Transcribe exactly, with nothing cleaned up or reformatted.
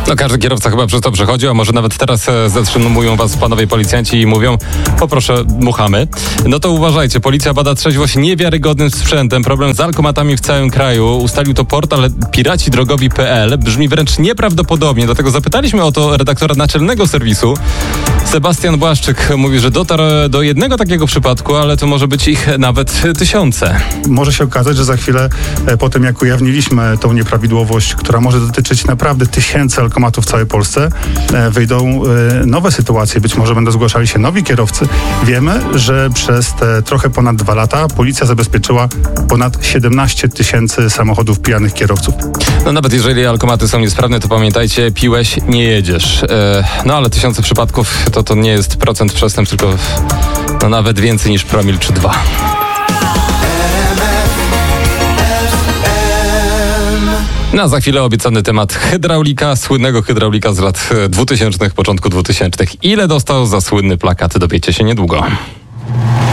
No każdy kierowca chyba przez to przechodzi, a może nawet teraz e, zatrzymują was panowie policjanci i mówią: poproszę, dmuchamy. No to uważajcie, policja bada trzeźwość niewiarygodnym sprzętem. Problem z alkomatami w całym kraju. Ustalił to portal piraci drogowi kropka p l. Brzmi wręcz nieprawdopodobnie, dlatego zapytaliśmy o to redaktora naczelnego serwisu. Sebastian Błaszczyk mówi, że dotarł do jednego takiego przypadku, ale to może być ich nawet tysiące. Może się okazać, że za chwilę e, po tym, jak ujawniliśmy tą nieprawidłowość, która może dotyczyć naprawdę tysięcy alkomatów w całej Polsce, e, wyjdą e, nowe sytuacje. Być może będą zgłaszali się nowi kierowcy. Wiemy, że przez te trochę ponad dwa lata policja zabezpieczyła ponad siedemnaście tysięcy samochodów pijanych kierowców. No nawet jeżeli alkomaty są niesprawne, to pamiętajcie, piłeś, nie jedziesz. E, no ale tysiące przypadków to, to nie jest procent przestępstw, tylko no, nawet więcej niż promil czy dwa. No a za chwilę obiecany temat hydraulika, słynnego hydraulika z lat dwutysięcznych, początku dwutysięcznych. Ile dostał za słynny plakat, dowiecie się niedługo.